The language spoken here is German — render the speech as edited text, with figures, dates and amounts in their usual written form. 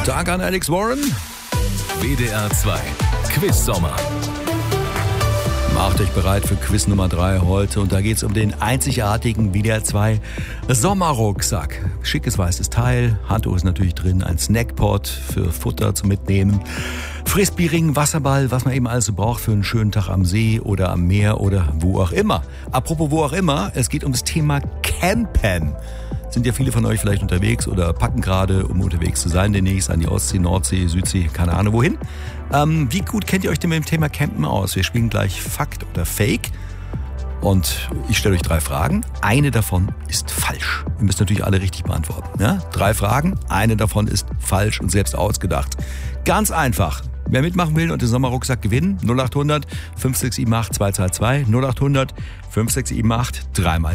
Dank an Alex Warren. WDR 2 Quiz-Sommer. Macht euch bereit für Quiz Nummer 3 heute und da geht es um den einzigartigen WDR 2 Sommerrucksack. Schickes weißes Teil, Handtuch ist natürlich drin, ein Snackpot für Futter zum Mitnehmen, Frisbee-Ring, Wasserball, was man eben alles so braucht für einen schönen Tag am See oder am Meer oder wo auch immer. Apropos wo auch immer, es geht um das Thema Campen. Sind ja viele von euch vielleicht unterwegs oder packen gerade, um unterwegs zu sein, demnächst an die Ostsee, Nordsee, Südsee, keine Ahnung wohin. Wie gut kennt ihr euch denn mit dem Thema Campen aus? Wir spielen gleich Fakt oder Fake. Und ich stelle euch 3 Fragen. Eine davon ist falsch. Ihr müsst natürlich alle richtig beantworten. Ja? 3 Fragen, eine davon ist falsch und selbst ausgedacht. Ganz einfach. Wer mitmachen will und den Sommerrucksack gewinnen, 0800 5678 222, 0800 5678 3 mal